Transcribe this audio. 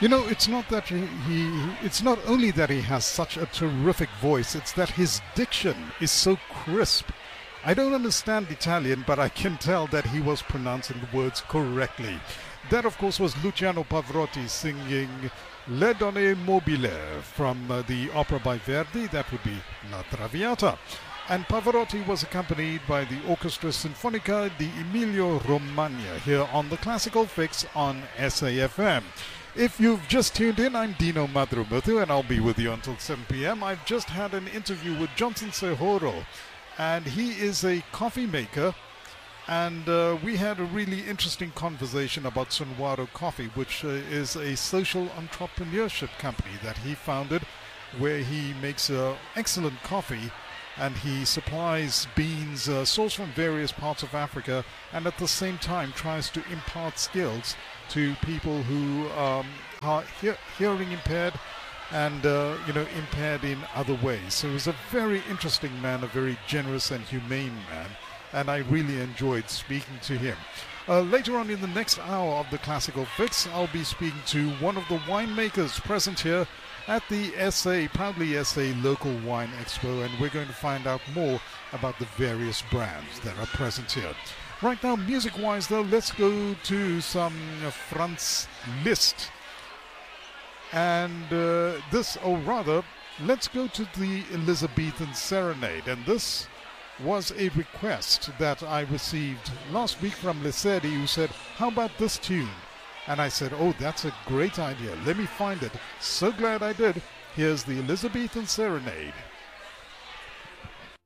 You know, it's not that it's not only that he has such a terrific voice, it's that his diction is so crisp. I don't understand Italian, but I can tell that he was pronouncing the words correctly. That, of course, was Luciano Pavarotti singing Le Donne Mobile from the opera by Verdi. That would be La Traviata. And Pavarotti was accompanied by the Orchestra Sinfonica di Emilio Romagna here on the Classical Fix on SAFM. If you've just tuned in, I'm Dino Madrumuthu and I'll be with you until 7 p.m. I've just had an interview with Johnson Sehoro, and he is a coffee maker, and we had a really interesting conversation about Sunwaro Coffee, which is a social entrepreneurship company that he founded, where he makes excellent coffee, and he supplies beans sourced from various parts of Africa, and at the same time tries to impart skills to people who are hearing impaired and impaired in other ways. So he's a very interesting man, a very generous and humane man, and I really enjoyed speaking to him. Later on in the next hour of the Classical Fix, I'll be speaking to one of the winemakers present here at the Proudly SA Local Wine Expo, and we're going to find out more about the various brands that are present here. Right now, music-wise though, let's go to some Franz Liszt. And let's go to the Elizabethan Serenade. And this was a request that I received last week from Lesedi, who said, how about this tune? And I said, oh, that's a great idea. Let me find it. So glad I did. Here's the Elizabethan Serenade.